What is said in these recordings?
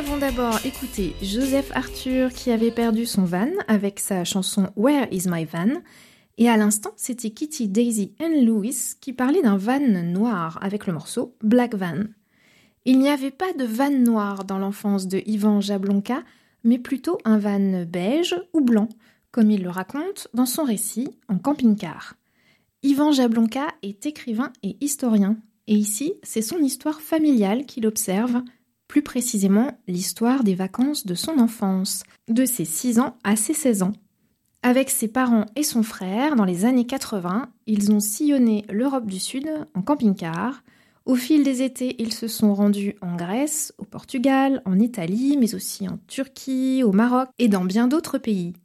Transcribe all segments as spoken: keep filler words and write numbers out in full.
avons d'abord écouté Joseph Arthur qui avait perdu son van avec sa chanson Where is my van? Et à l'instant, c'était Kitty, Daisy and Louis qui parlaient d'un van noir avec le morceau Black Van. Il n'y avait pas de van noir dans l'enfance de Ivan Jablonka, mais plutôt un van beige ou blanc, comme il le raconte dans son récit en camping-car. Ivan Jablonka est écrivain et historien, et ici, c'est son histoire familiale qu'il observe, plus précisément l'histoire des vacances de son enfance, de ses six ans à ses seize ans. Avec ses parents et son frère, dans les années quatre-vingts, ils ont sillonné l'Europe du Sud en camping-car. Au fil des étés, ils se sont rendus en Grèce, au Portugal, en Italie, mais aussi en Turquie, au Maroc et dans bien d'autres pays.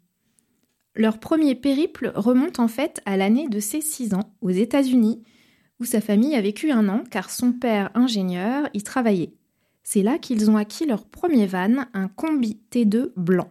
Leur premier périple remonte en fait à l'année de ses six ans, aux États-Unis, où sa famille a vécu un an car son père, ingénieur, y travaillait. C'est là qu'ils ont acquis leur premier van, un combi T deux blanc.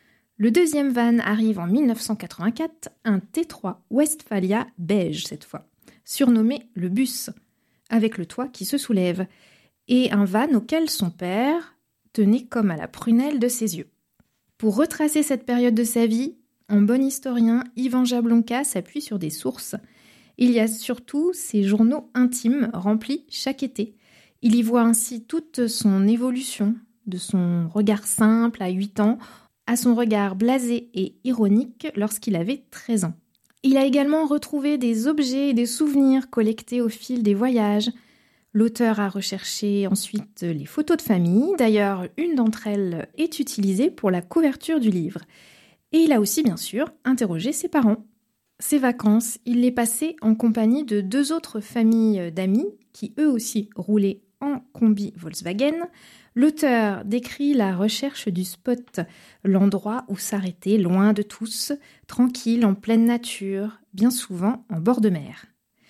Le deuxième van arrive en dix-neuf cent quatre-vingt-quatre, un T trois Westphalia beige cette fois, surnommé le bus, avec le toit qui se soulève, et un van auquel son père tenait comme à la prunelle de ses yeux. Pour retracer cette période de sa vie, en bon historien, Ivan Jablonka s'appuie sur des sources. Il y a surtout ses journaux intimes remplis chaque été. Il y voit ainsi toute son évolution, de son regard simple à huit ans, à son regard blasé et ironique lorsqu'il avait treize ans. Il a également retrouvé des objets et des souvenirs collectés au fil des voyages. L'auteur a recherché ensuite les photos de famille, d'ailleurs une d'entre elles est utilisée pour la couverture du livre. Et il a aussi bien sûr interrogé ses parents. Ses vacances, il les passait en compagnie de deux autres familles d'amis qui eux aussi roulaient en combi Volkswagen. L'auteur décrit la recherche du spot, l'endroit où s'arrêter loin de tous, tranquille en pleine nature, bien souvent en bord de mer.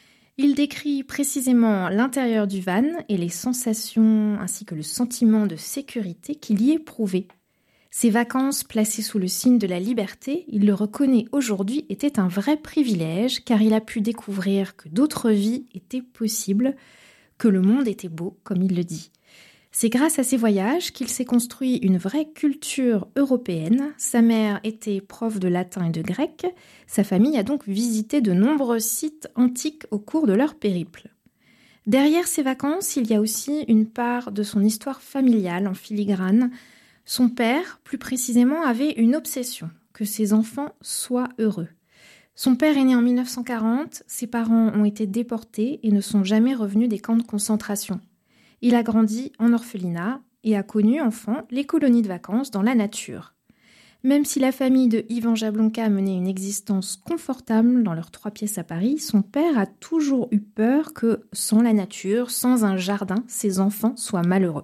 Il décrit précisément l'intérieur du van et les sensations ainsi que le sentiment de sécurité qu'il y éprouvait. Ces vacances placées sous le signe de la liberté, il le reconnaît aujourd'hui, étaient un vrai privilège car il a pu découvrir que d'autres vies étaient possibles, que le monde était beau, comme il le dit. C'est grâce à ces voyages qu'il s'est construit une vraie culture européenne. Sa mère était prof de latin et de grec. Sa famille a donc visité de nombreux sites antiques au cours de leur périple. Derrière ces vacances, il y a aussi une part de son histoire familiale en filigrane. Son père, plus précisément, avait une obsession, que ses enfants soient heureux. Son père est né en dix-neuf cent quarante, ses parents ont été déportés et ne sont jamais revenus des camps de concentration. Il a grandi en orphelinat et a connu, enfant, les colonies de vacances dans la nature. Même si la famille de Ivan Jablonka menait une existence confortable dans leurs trois pièces à Paris, son père a toujours eu peur que, sans la nature, sans un jardin, ses enfants soient malheureux.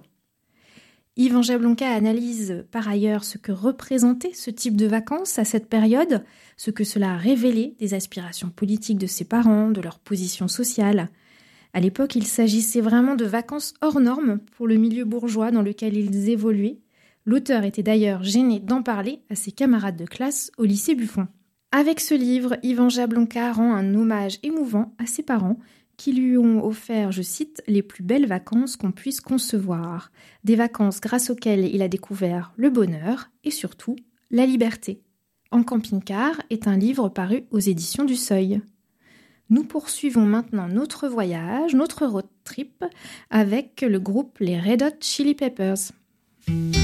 Ivan Jablonka analyse par ailleurs ce que représentait ce type de vacances à cette période, ce que cela a révélé des aspirations politiques de ses parents, de leur position sociale. À l'époque, il s'agissait vraiment de vacances hors normes pour le milieu bourgeois dans lequel ils évoluaient. L'auteur était d'ailleurs gêné d'en parler à ses camarades de classe au lycée Buffon. Avec ce livre, Ivan Jablonka rend un hommage émouvant à ses parents qui lui ont offert, je cite, « les plus belles vacances qu'on puisse concevoir ». Des vacances grâce auxquelles il a découvert le bonheur et surtout la liberté. En camping-car est un livre paru aux éditions du Seuil. Nous poursuivons maintenant notre voyage, notre road trip avec le groupe les Red Hot Chili Peppers.